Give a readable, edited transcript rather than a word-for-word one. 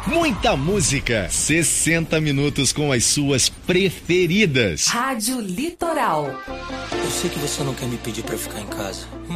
Muita música, 60 minutos com as suas preferidas. Rádio Litoral. Eu sei que você não quer me pedir pra ficar em casa.